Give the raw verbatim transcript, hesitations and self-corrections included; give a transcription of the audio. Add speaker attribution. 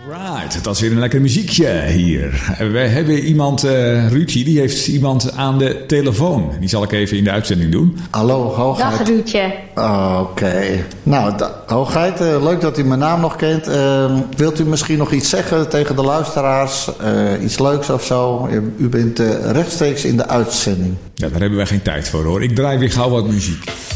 Speaker 1: Right, dat is weer een lekker muziekje hier. We hebben iemand, uh, Ruudje, die heeft iemand aan de telefoon. Die zal ik even in de uitzending doen.
Speaker 2: Hallo, Hoogheid.
Speaker 3: Dag Ruudje.
Speaker 2: Oh, Oké. Okay. Nou, da- Hoogheid, uh, leuk dat u mijn naam nog kent. Uh, wilt u misschien nog iets zeggen tegen de luisteraars? Uh, iets leuks of zo? U bent uh, rechtstreeks in de uitzending.
Speaker 1: Ja, daar hebben wij geen tijd voor hoor. Ik draai weer gauw wat muziek.